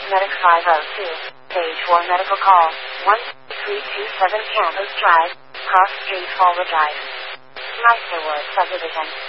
Medic 502. Stage 4 medical call. 13327 Campus Drive, Cross Street, Fall Drive. Meisterwood Subdivision.